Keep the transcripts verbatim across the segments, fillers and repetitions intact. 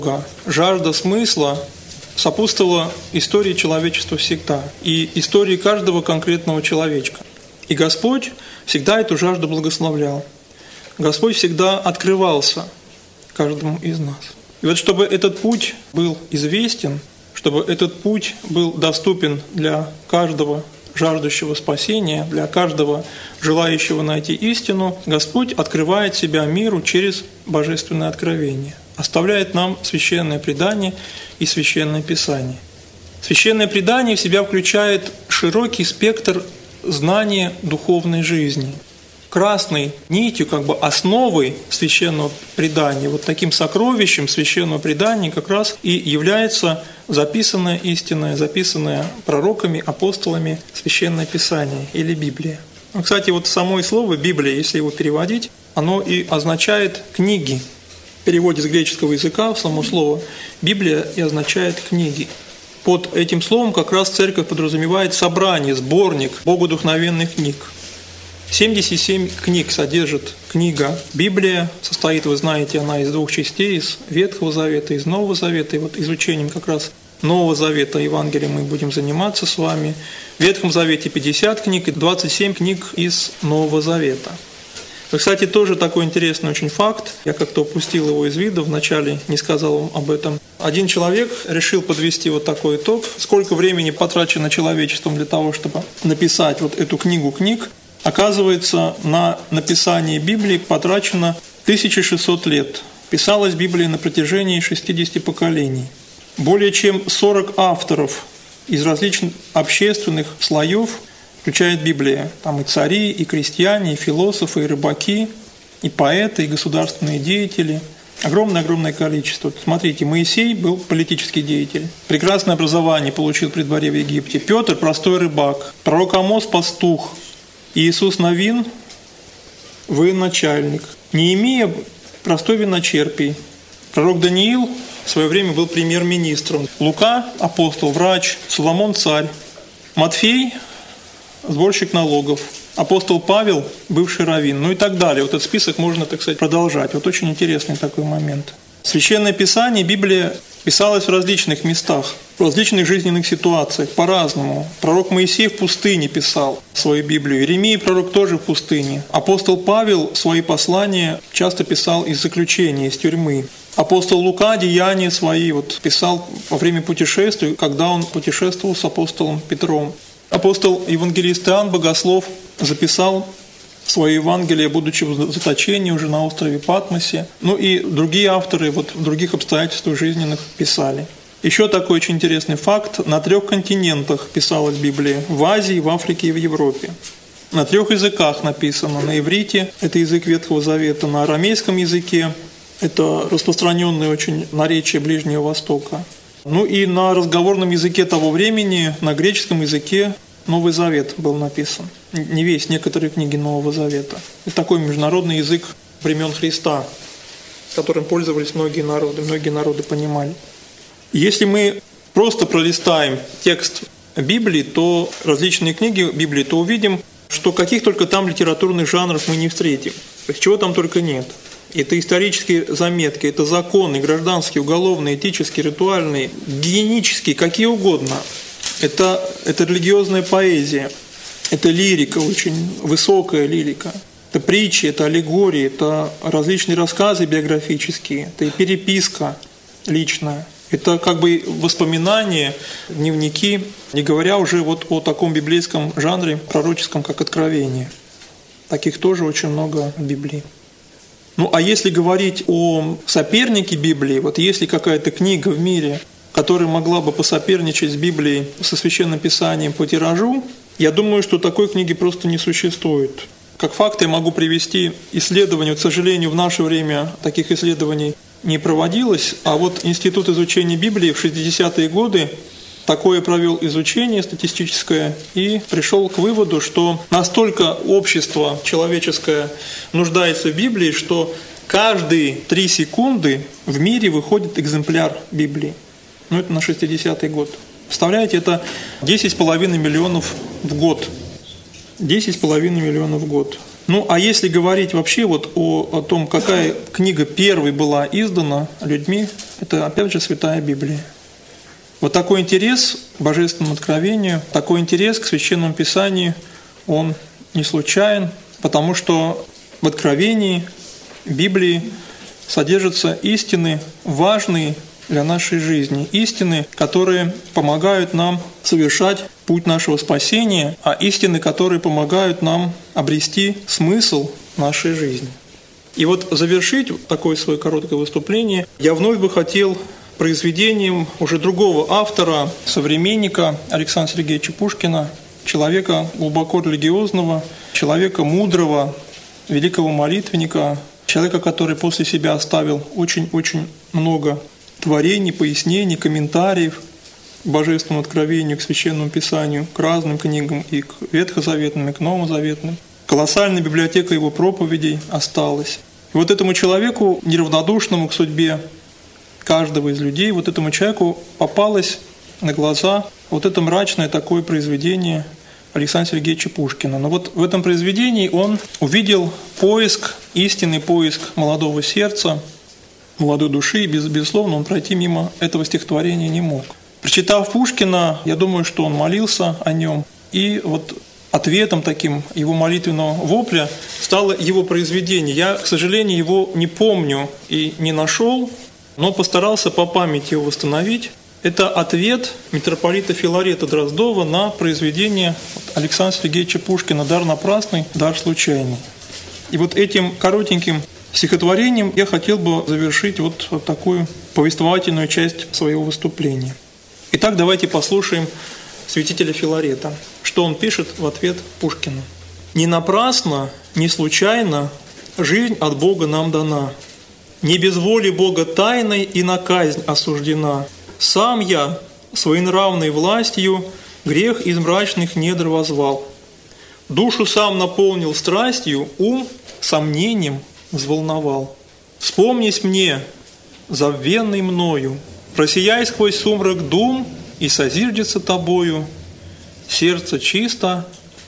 Жажда смысла сопутствовала истории человечества всегда и истории каждого конкретного человечка. И Господь всегда эту жажду благословлял. Господь всегда открывался каждому из нас. И вот чтобы этот путь был известен, чтобы этот путь был доступен для каждого жаждущего спасения, для каждого желающего найти истину, Господь открывает себя миру через божественное откровение, оставляет нам священное предание и священное писание. Священное предание в себя включает широкий спектр знания духовной жизни. Красной нитью, как бы основой священного предания, вот таким сокровищем священного предания как раз и является записанное истинное, записанное пророками, апостолами священное писание или Библия. Ну, кстати, вот само слово «Библия», если его переводить, оно и означает «книги». В переводе с греческого языка само слово «Библия» и означает «книги». Под этим словом как раз церковь подразумевает собрание, сборник богодухновенных книг. семьдесят семь книг содержит книга Библия. Состоит, вы знаете, она из двух частей, из Ветхого Завета, из Нового Завета. И вот изучением как раз Нового Завета Евангелия мы будем заниматься с вами. В Ветхом Завете пятьдесят книг и двадцать семь книг из Нового Завета. Кстати, тоже такой интересный очень факт. Я как-то упустил его из виду, вначале не сказал вам об этом. Один человек решил подвести вот такой итог. Сколько времени потрачено человечеством для того, чтобы написать вот эту книгу книг. Оказывается, на написание Библии потрачено тысяча шестьсот лет. Писалась Библия на протяжении шестидесяти поколений. Более чем сорок авторов из различных общественных слоев включает Библия. Там и цари, и крестьяне, и философы, и рыбаки, и поэты, и государственные деятели. Огромное-огромное количество. Смотрите, Моисей был политический деятель. Прекрасное образование получил при дворе в Египте. Петр – простой рыбак. Пророк Амос – пастух. Иисус Навин – военачальник. Неемия – простой виночерпий. Пророк Даниил в свое время был премьер-министром. Лука – апостол, врач. Соломон – царь. Матфей – сборщик налогов. Апостол Павел – бывший раввин. Ну и так далее. Вот этот список можно, так сказать, продолжать. Вот очень интересный такой момент. Священное Писание, Библия писалась в различных местах, в различных жизненных ситуациях, по-разному. Пророк Моисей в пустыне писал свою Библию, Иеремия, пророк, тоже в пустыне. Апостол Павел свои послания часто писал из заключения, из тюрьмы. Апостол Лука деяния свои вот писал во время путешествий, когда он путешествовал с апостолом Петром. Апостол евангелист Иоанн Богослов записал свое Евангелие, будучи в заточении уже на острове Патмосе. Ну и другие авторы вот в других обстоятельствах жизненных писали. Еще такой очень интересный факт. На трех континентах писалась Библия. В Азии, в Африке и в Европе. На трех языках написано. На иврите, это язык Ветхого Завета, на арамейском языке, это распространенное очень наречие Ближнего Востока. Ну и на разговорном языке того времени, на греческом языке, Новый Завет был написан. Не весь, некоторые книги Нового Завета. Это такой международный язык времен Христа, которым пользовались многие народы, многие народы понимали. Если мы просто пролистаем текст Библии, то различные книги Библии, то увидим, что каких только там литературных жанров мы не встретим. То есть чего там только нет. Это исторические заметки, это законы, гражданские, уголовные, этические, ритуальные, гигиенические, какие угодно. Это, это религиозная поэзия, это лирика, очень высокая лирика. Это притчи, это аллегории, это различные рассказы биографические, это и переписка личная. Это как бы воспоминания, дневники, не говоря уже вот о таком библейском жанре пророческом, как откровение. Таких тоже очень много в Библии. Ну а если говорить о сопернике Библии, вот есть ли какая-то книга в мире, которая могла бы посоперничать с Библией, со Священным Писанием по тиражу, я думаю, что такой книги просто не существует. Как факт я могу привести исследования, вот, к сожалению, в наше время таких исследований не проводилось, а вот Институт изучения Библии в шестидесятые годы такое провел изучение статистическое и пришел к выводу, что настолько общество человеческое нуждается в Библии, что каждые три секунды в мире выходит экземпляр Библии. Ну, это на шестидесятый год. Представляете, это десять с половиной миллионов в год. десять с половиной миллионов в год. Ну, а если говорить вообще вот о, о том, какая книга первой была издана людьми, это опять же Святая Библия. Вот такой интерес к Божественному откровению, такой интерес к Священному Писанию, он не случайен, потому что в Откровении Библии содержатся истины важные для нашей жизни, истины, которые помогают нам совершать путь нашего спасения, а истины, которые помогают нам обрести смысл нашей жизни. И вот завершить такое свое короткое выступление я вновь бы хотел произведением уже другого автора, современника Александра Сергеевича Пушкина, человека глубоко религиозного, человека мудрого, великого молитвенника, человека, который после себя оставил очень-очень много творений, пояснений, комментариев к Божественному откровению, к Священному Писанию, к разным книгам, и к ветхозаветным, и к новозаветным. Колоссальная библиотека его проповедей осталась. И вот этому человеку, неравнодушному к судьбе каждого из людей, вот этому человеку попалось на глаза вот это мрачное такое произведение Александра Сергеевича Пушкина. Но вот в этом произведении он увидел поиск, истинный поиск молодого сердца, молодой души, и, безусловно, он пройти мимо этого стихотворения не мог. Прочитав Пушкина, я думаю, что он молился о нем, и вот ответом таким его молитвенного вопля стало его произведение. Я, к сожалению, его не помню и не нашел, но постарался по памяти его восстановить. Это ответ митрополита Филарета Дроздова на произведение Александра Сергеевича Пушкина «Дар напрасный, дар случайный». И вот этим коротеньким стихотворением я хотел бы завершить вот такую повествовательную часть своего выступления. Итак, давайте послушаем святителя Филарета, что он пишет в ответ Пушкину. «Не напрасно, не случайно жизнь от Бога нам дана. Не без воли Бога тайной и на казнь осуждена. Сам я своенравной властью грех из мрачных недр возвал. Душу сам наполнил страстью, ум сомнением взволновал. Вспомнись мне, забвенный мною, просияй сквозь сумрак дум и созиждется тобою. Сердце чисто,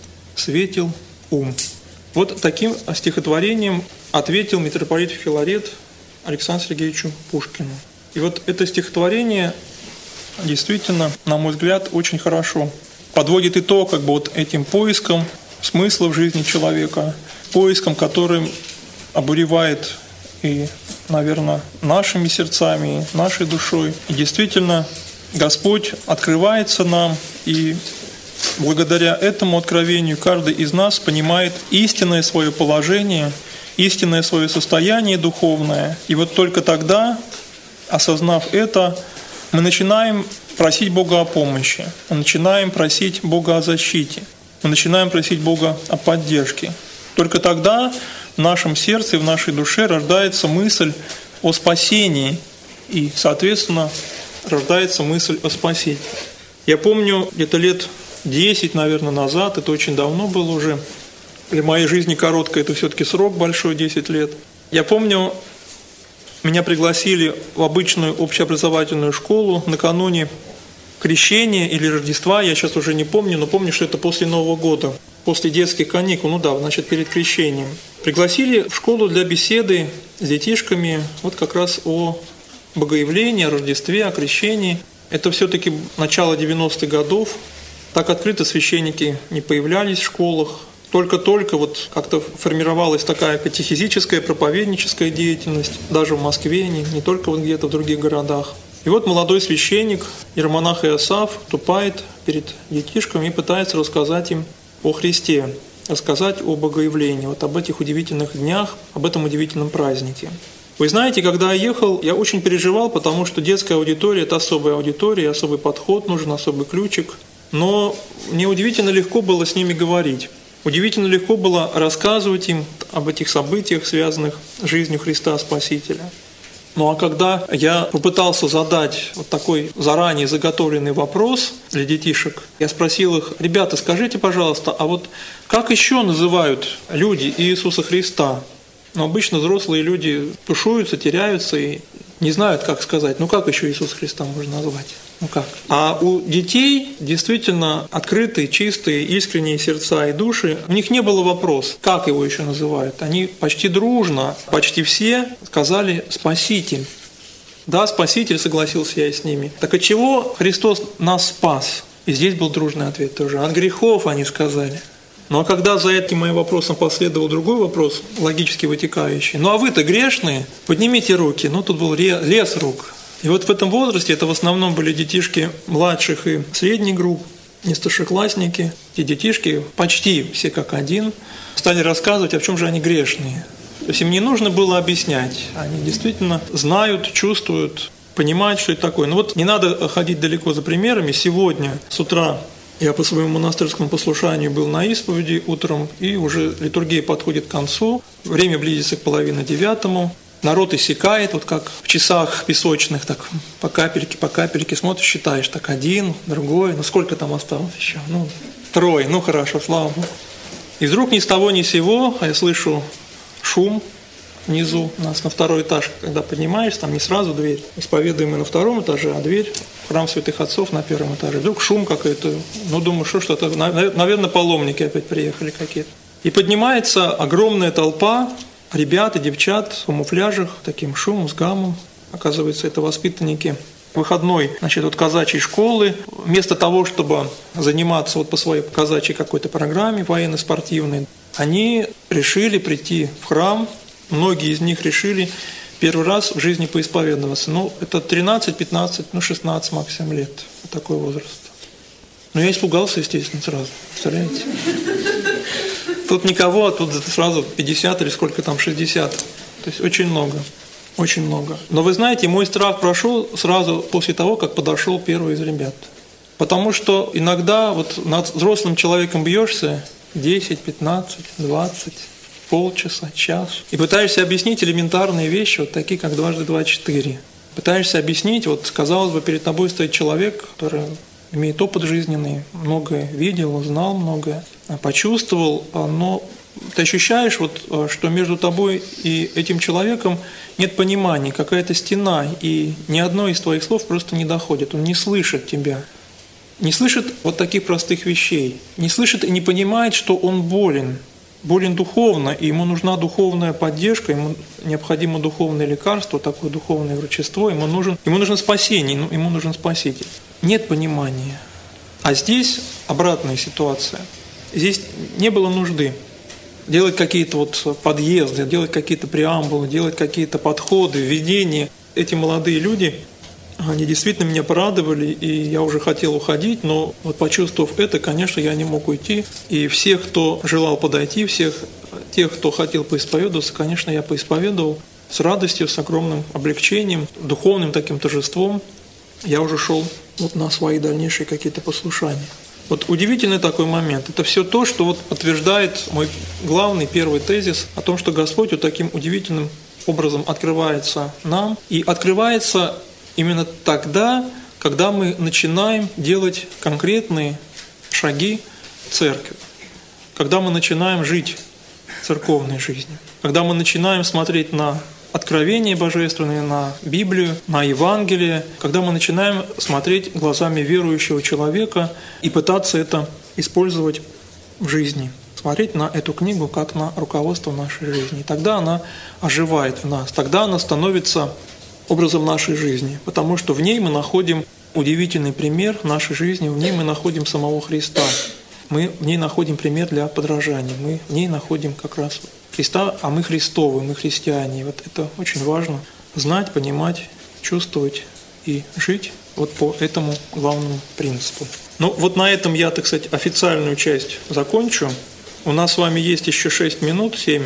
светил ум». Вот таким стихотворением ответил митрополит Филарет Александру Сергеевичу Пушкину. И вот это стихотворение действительно, на мой взгляд, очень хорошо подводит итог как бы вот этим поиском смысла в жизни человека, поиском, который обуревает и, наверное, нашими сердцами, нашей душой. И действительно, Господь открывается нам, и благодаря этому откровению каждый из нас понимает истинное свое положение, истинное свое состояние духовное. И вот только тогда, осознав это, мы начинаем просить Бога о помощи, мы начинаем просить Бога о защите, мы начинаем просить Бога о поддержке. Только тогда в нашем сердце и в нашей душе рождается мысль о спасении, и, соответственно, рождается мысль о спасении. Я помню, где-то лет десять, наверное, назад, это очень давно было уже, для моей жизни коротко, это все-таки срок большой, десять лет. Я помню, меня пригласили в обычную общеобразовательную школу накануне крещения или Рождества, я сейчас уже не помню, но помню, что это после Нового года, после детских каникул, ну да, значит, перед крещением. Пригласили в школу для беседы с детишками вот как раз о Богоявлении, о Рождестве, о крещении. Это все-таки начало девяностых годов, так открыто священники не появлялись в школах. Только-только вот как-то формировалась такая катехизическая, проповедническая деятельность, даже в Москве, не, не только вот где-то в других городах. И вот молодой священник, иеромонах Иосаф, вступает перед детишками и пытается рассказать им о Христе, рассказать о Богоявлении, вот об этих удивительных днях, об этом удивительном празднике. Вы знаете, когда я ехал, я очень переживал, потому что детская аудитория – это особая аудитория, особый подход, нужен особый ключик. Но мне удивительно легко было с ними говорить. Удивительно легко было рассказывать им об этих событиях, связанных с жизнью Христа Спасителя. Ну а когда я попытался задать вот такой заранее заготовленный вопрос для детишек, я спросил их: ребята, скажите, пожалуйста, а вот как еще называют люди Иисуса Христа? Но обычно взрослые люди тушуются, теряются и не знают, как сказать. Ну как еще Иисуса Христа можно назвать? Ну как? А у детей действительно открытые, чистые, искренние сердца и души. У них не было вопроса, как его еще называют. Они почти дружно, почти все сказали «Спаситель». Да, Спаситель, согласился я с ними. Так от чего Христос нас спас? И здесь был дружный ответ тоже. От грехов, они сказали. Ну а когда за этим моим вопросом последовал другой вопрос, логически вытекающий, ну а вы-то грешные, поднимите руки. Ну тут был лес рук. И вот в этом возрасте это в основном были детишки младших и средних групп, не старшеклассники. И детишки почти все как один стали рассказывать, а в чем же они грешные. То есть им не нужно было объяснять. Они действительно знают, чувствуют, понимают, что это такое. Но вот не надо ходить далеко за примерами. Сегодня с утра я по своему монастырскому послушанию был на исповеди утром, и уже литургия подходит к концу. Время близится к половине девятому. Народ иссякает, вот как в часах песочных, так по капельке, по капельке смотришь, считаешь, так один, другой, ну сколько там осталось еще? Ну, трое, ну хорошо, слава Богу. И вдруг ни с того ни с сего, а я слышу шум внизу, у нас на второй этаж, когда поднимаешься, там не сразу дверь, исповедуем мы на втором этаже, а дверь в храм святых отцов на первом этаже. Вдруг шум какой-то, ну думаю, что что-то, наверное, паломники опять приехали какие-то. И поднимается огромная толпа, ребят и девчат в камуфляжах, таким шумом, с гамом. Оказывается, это воспитанники выходной, значит, вот казачьей школы. Вместо того, чтобы заниматься вот по своей казачьей какой-то программе военно-спортивной, они решили прийти в храм. Многие из них решили первый раз в жизни поисповедоваться. Ну, это тринадцать, пятнадцать, ну, шестнадцать максимум лет. Такой возраст. Но я испугался, естественно, сразу. Представляете? Тут никого, а тут сразу пятьдесят или сколько там, шестьдесят. То есть очень много, очень много. Но вы знаете, мой страх прошел сразу после того, как подошел первый из ребят. Потому что иногда вот над взрослым человеком бьешься десять, пятнадцать, двадцать, полчаса, час. И пытаешься объяснить элементарные вещи, вот такие, как дважды два – четыре. Пытаешься объяснить, вот казалось бы, перед тобой стоит человек, который имеет опыт жизненный, многое видел, узнал многое, почувствовал, но ты ощущаешь, вот, что между тобой и этим человеком нет понимания, какая-то стена, и ни одно из твоих слов просто не доходит, он не слышит тебя, не слышит вот таких простых вещей, не слышит и не понимает, что он болен, болен духовно, и ему нужна духовная поддержка, ему необходимо духовное лекарство, такое духовное врачество, ему нужен, ему нужно спасение, ему нужен спаситель. Нет понимания. А здесь обратная ситуация. Здесь не было нужды делать какие-то вот подъезды, делать какие-то преамбулы, делать какие-то подходы, введения. Эти молодые люди, они действительно меня порадовали, и я уже хотел уходить, но вот почувствовав это, конечно, я не мог уйти. И всех, кто желал подойти, всех тех, кто хотел поисповедоваться, конечно, я поисповедовал с радостью, с огромным облегчением, духовным таким торжеством. Я уже шел вот на свои дальнейшие какие-то послушания. Вот удивительный такой момент. Это все то, что вот подтверждает мой главный первый тезис о том, что Господь вот таким удивительным образом открывается нам. И открывается именно тогда, когда мы начинаем делать конкретные шаги в церкви. Когда мы начинаем жить церковной жизнью. Когда мы начинаем смотреть на откровение божественное, на Библию, на Евангелие, когда мы начинаем смотреть глазами верующего человека и пытаться это использовать в жизни, смотреть на эту книгу как на руководство нашей жизни. И тогда она оживает в нас, тогда она становится образом нашей жизни, потому что в ней мы находим удивительный пример нашей жизни, в ней мы находим самого Христа, мы в ней находим пример для подражания, мы в ней находим как раз Христа, а мы Христовы, мы христиане. И вот это очень важно знать, понимать, чувствовать и жить вот по этому главному принципу. Ну вот на этом я, так сказать, официальную часть закончу. У нас с вами есть еще шесть минут, семь.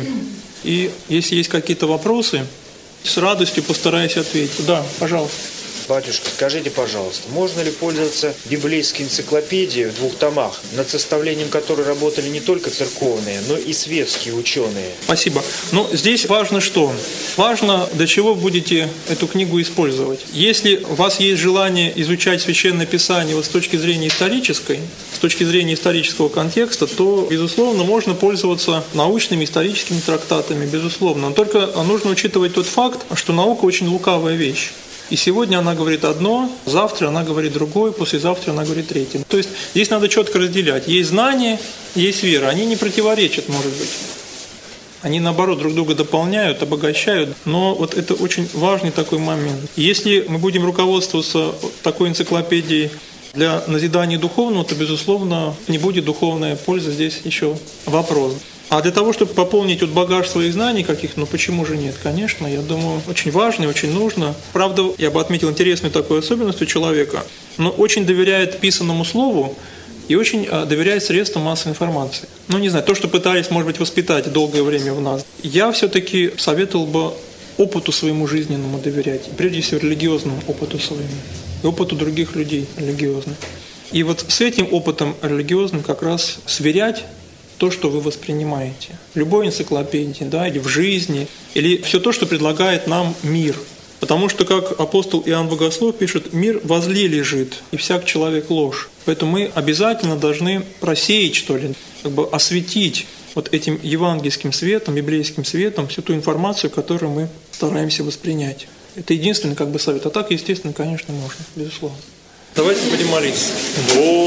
И если есть какие-то вопросы, с радостью постараюсь ответить. Да, пожалуйста. Батюшка, скажите, пожалуйста, можно ли пользоваться библейской энциклопедией в двух томах, над составлением которой работали не только церковные, но и светские ученые? Спасибо. Ну, здесь важно что? Важно, для чего будете эту книгу использовать. Если у вас есть желание изучать Священное Писание вот с точки зрения исторической, с точки зрения исторического контекста, то, безусловно, можно пользоваться научными историческими трактатами, безусловно. Но только нужно учитывать тот факт, что наука очень лукавая вещь. И сегодня она говорит одно, завтра она говорит другое, послезавтра она говорит третье. То есть здесь надо четко разделять. Есть знание, есть вера. Они не противоречат, может быть. Они, наоборот, друг друга дополняют, обогащают. Но вот это очень важный такой момент. Если мы будем руководствоваться такой энциклопедией для назидания духовного, то, безусловно, не будет духовная польза. Здесь еще вопрос. А для того, чтобы пополнить вот багаж своих знаний каких-то, ну почему же нет? Конечно, я думаю, очень важно и очень нужно. Правда, я бы отметил интересную такую особенность у человека, но очень доверяет писанному слову и очень доверяет средствам массовой информации. Ну, не знаю, то, что пытались, может быть, воспитать долгое время в нас. Я все-таки советовал бы опыту своему жизненному доверять, прежде всего религиозному опыту своему, и опыту других людей религиозных. И вот с этим опытом религиозным как раз сверять то, что вы воспринимаете. В любой энциклопедии, да, или в жизни, или все то, что предлагает нам мир. Потому что, как апостол Иоанн Богослов пишет, мир возле лежит, и всяк человек ложь. Поэтому мы обязательно должны просеять, что ли, как бы осветить вот этим евангельским светом, библейским светом всю ту информацию, которую мы стараемся воспринять. Это единственный как бы совет. А так, естественно, конечно, можно, безусловно. Давайте будем молиться.